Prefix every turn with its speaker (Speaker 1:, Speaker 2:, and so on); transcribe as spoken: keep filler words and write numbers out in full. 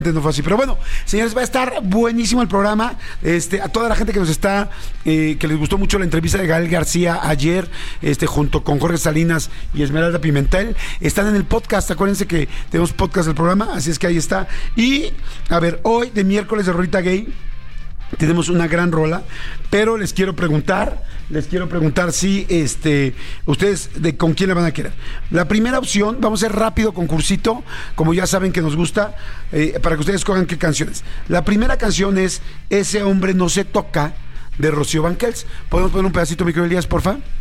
Speaker 1: No fue así, pero bueno, señores, va a estar buenísimo el programa. Este, a toda la gente que nos está, eh, que les gustó mucho la entrevista de Gael García ayer, este, junto con Jorge Salinas y Esmeralda Pimentel, están en el podcast. Acuérdense que tenemos podcast del programa, así es que ahí está. Y a ver, hoy de miércoles de Rolita Gay tenemos una gran rola, pero les quiero preguntar, les quiero preguntar si este, ustedes de con quién la van a querer. La primera opción, vamos a hacer rápido concursito, como ya saben que nos gusta, eh, para que ustedes escojan qué canciones. La primera canción es Ese hombre no se toca, de Rocío Banquels. ¿Podemos poner un pedacito, mi querido Elías, porfa?